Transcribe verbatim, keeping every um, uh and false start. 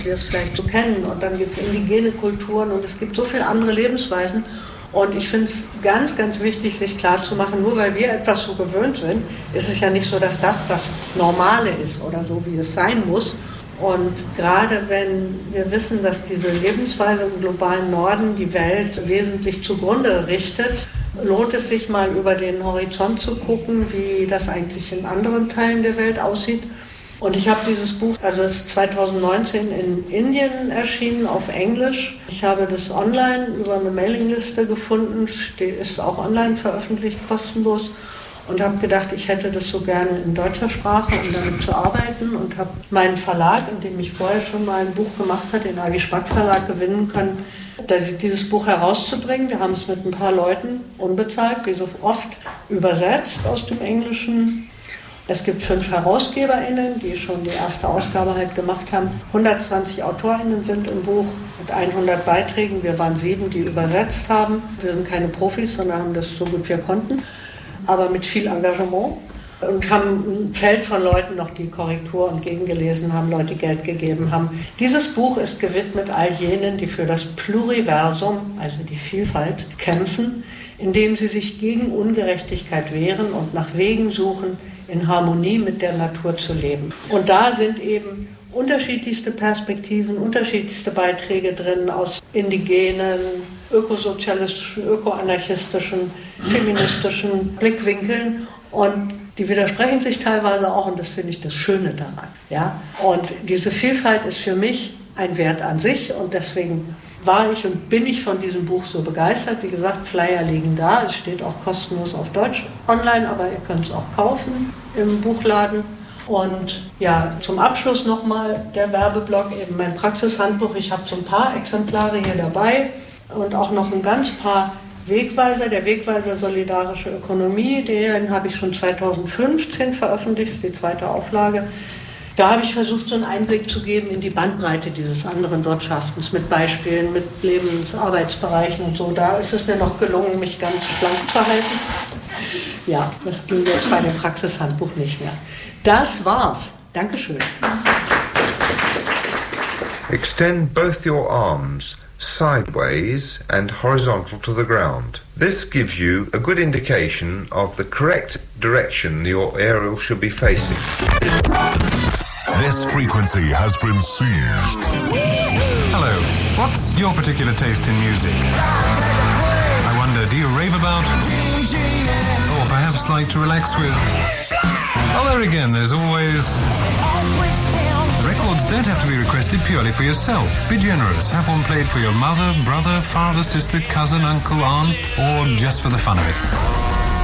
wir es vielleicht so kennen. Und dann gibt es indigene Kulturen und es gibt so viele andere Lebensweisen. Und ich finde es ganz, ganz wichtig, sich klarzumachen, nur weil wir etwas so gewöhnt sind, ist es ja nicht so, dass das das Normale ist oder so, wie es sein muss. Und gerade wenn wir wissen, dass diese Lebensweise im globalen Norden die Welt wesentlich zugrunde richtet, lohnt es sich mal über den Horizont zu gucken, wie das eigentlich in anderen Teilen der Welt aussieht. Und ich habe dieses Buch, also es ist zwanzig neunzehn in Indien erschienen, auf Englisch. Ich habe das online über eine Mailingliste gefunden, ist auch online veröffentlicht, kostenlos. Und habe gedacht, ich hätte das so gerne in deutscher Sprache, um damit zu arbeiten. Und habe meinen Verlag, in dem ich vorher schon mal ein Buch gemacht habe, den A G Spack Verlag, gewinnen können, dieses Buch herauszubringen. Wir haben es mit ein paar Leuten unbezahlt, wie so oft, übersetzt aus dem Englischen. Es gibt fünf HerausgeberInnen, die schon die erste Ausgabe halt gemacht haben. hundertzwanzig AutorInnen sind im Buch mit hundert Beiträgen. Wir waren sieben, die übersetzt haben. Wir sind keine Profis, sondern haben das so gut wir konnten, aber mit viel Engagement. Und haben ein Feld von Leuten noch, die Korrektur und gegengelesen haben, Leute Geld gegeben haben. Dieses Buch ist gewidmet all jenen, die für das Pluriversum, also die Vielfalt, kämpfen, indem sie sich gegen Ungerechtigkeit wehren und nach Wegen suchen, in Harmonie mit der Natur zu leben. Und da sind eben unterschiedlichste Perspektiven, unterschiedlichste Beiträge drin aus indigenen, ökosozialistischen, ökoanarchistischen, feministischen Blickwinkeln. Und die widersprechen sich teilweise auch und das finde ich das Schöne daran. Ja? Und diese Vielfalt ist für mich ein Wert an sich und deswegen war ich und bin ich von diesem Buch so begeistert. Wie gesagt, Flyer liegen da, es steht auch kostenlos auf Deutsch online, aber ihr könnt es auch kaufen im Buchladen. Und ja, zum Abschluss nochmal der Werbeblock, eben mein Praxishandbuch. Ich habe so ein paar Exemplare hier dabei und auch noch ein ganz paar Wegweiser. Der Wegweiser Solidarische Ökonomie, den habe ich schon zweitausendfünfzehn veröffentlicht, die zweite Auflage. Da habe ich versucht, so einen Einblick zu geben in die Bandbreite dieses anderen Wirtschaftens mit Beispielen, mit Lebensarbeitsbereichen und so. Da ist es mir noch gelungen, mich ganz schlank zu halten. Ja, das ging jetzt bei dem Praxishandbuch nicht mehr. Das war's. Dankeschön. Extend both your arms sideways and horizontal to the ground. This gives you a good indication of the correct direction your aerial should be facing. This frequency has been seized. Hello, what's your particular taste in music? I wonder, do you rave about? Or perhaps like to relax with? Well, there again, there's always... Records don't have to be requested purely for yourself. Be generous. Have one played for your mother, brother, father, sister, cousin, uncle, aunt, or just for the fun of it.